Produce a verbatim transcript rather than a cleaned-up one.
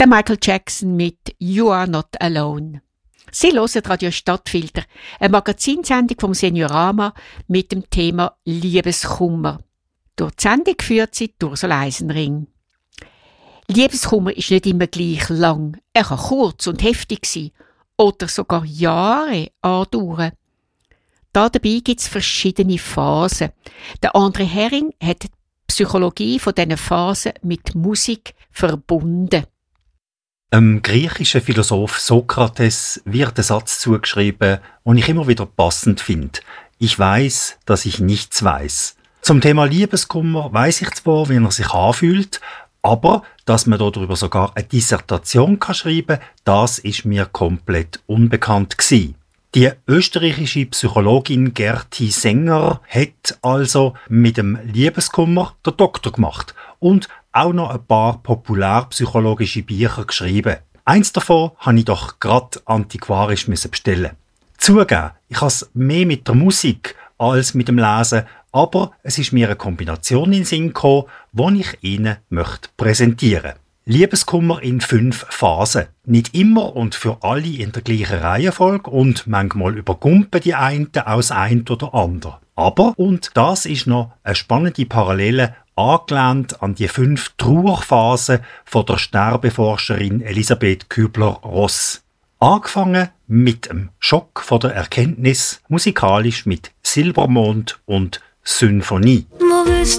Der Michael Jackson mit «You are not alone». Sie hören Radio Stadtfilter, eine Magazinsendung vom Seniorama mit dem Thema Liebeskummer. Durch die Sendung führt sie Ursula Eisenring. Liebeskummer ist nicht immer gleich lang. Er kann kurz und heftig sein oder sogar Jahre andauern. Da dabei gibt es verschiedene Phasen. Der André Hering hat die Psychologie von diesen Phasen mit Musik verbunden. Dem griechischen Philosoph Sokrates wird ein Satz zugeschrieben, den ich immer wieder passend finde. Ich weiß, dass ich nichts weiß. Zum Thema Liebeskummer weiss ich zwar, wie er sich anfühlt, aber dass man darüber sogar eine Dissertation schreiben kann, das ist mir komplett unbekannt gewesen. Die österreichische Psychologin Gerti Sänger hat also mit dem Liebeskummer den Doktor gemacht und auch noch ein paar populärpsychologische Bücher geschrieben. Eins davon habe ich doch gerade antiquarisch bestellen. Zugeben, ich habe es mehr mit der Musik als mit dem Lesen, aber es ist mir eine Kombination in den Sinn gekommen, die ich Ihnen möchte präsentieren. Liebeskummer in fünf Phasen. Nicht immer und für alle in der gleichen Reihenfolge und manchmal übergumpen die einen aus ein oder andere. Aber, und das ist noch eine spannende Parallele, angelehnt an die fünf Trauerphasen von der Sterbeforscherin Elisabeth Kübler-Ross. Angefangen mit dem Schock von der Erkenntnis, musikalisch mit Silbermond und Symphonie.